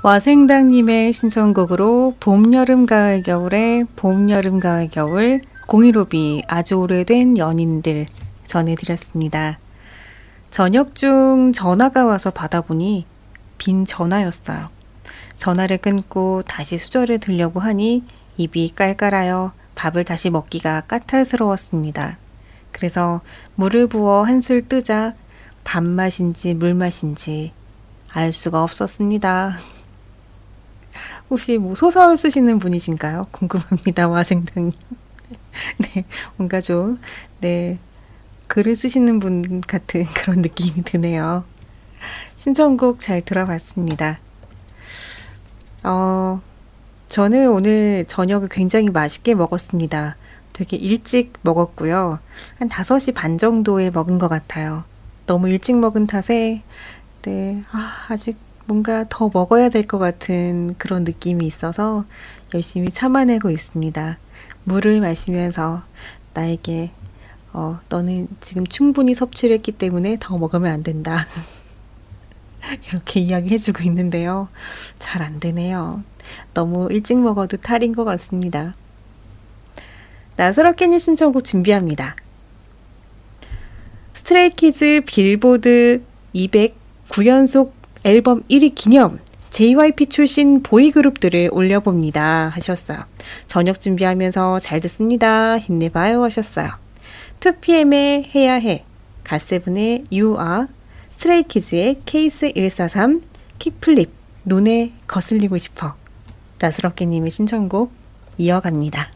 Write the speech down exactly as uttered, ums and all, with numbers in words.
와생당님의 신청곡으로 봄, 여름, 가을, 겨울의 봄, 여름, 가을, 겨울 공일오비 아주 오래된 연인들 전해드렸습니다. 저녁 중 전화가 와서 받아보니 빈 전화였어요. 전화를 끊고 다시 수저를 들려고 하니 입이 깔깔하여 밥을 다시 먹기가 까탈스러웠습니다. 그래서 물을 부어 한술 뜨자 밥맛인지 물맛인지 알 수가 없었습니다. 혹시 뭐 소설 쓰시는 분이신가요? 궁금합니다. 와생당님. 네, 뭔가 좀 네, 글을 쓰시는 분 같은 그런 느낌이 드네요. 신청곡 잘 들어봤습니다. 어, 저는 오늘 저녁을 굉장히 맛있게 먹었습니다. 되게 일찍 먹었고요. 한 다섯 시 반 정도에 먹은 것 같아요. 너무 일찍 먹은 탓에 네, 아, 아직 뭔가 더 먹어야 될 것 같은 그런 느낌이 있어서 열심히 참아내고 있습니다. 물을 마시면서 나에게 어, 너는 지금 충분히 섭취를 했기 때문에 더 먹으면 안 된다. 이렇게 이야기해주고 있는데요. 잘 안 되네요. 너무 일찍 먹어도 탈인 것 같습니다. 나스러케니 신청곡 준비합니다. 스트레이키즈 빌보드 이백구 연속 앨범 일 위 기념 제이와이피 출신 보이그룹들을 올려봅니다 하셨어요. 저녁 준비하면서 잘 듣습니다. 힘내봐요 하셨어요. 투피엠의 해야 해, 갓세븐의 You Are, 스트레이키즈의 케이스 일사삼, 킥플립, 눈에 거슬리고 싶어. 나스럽게님의 신청곡 이어갑니다.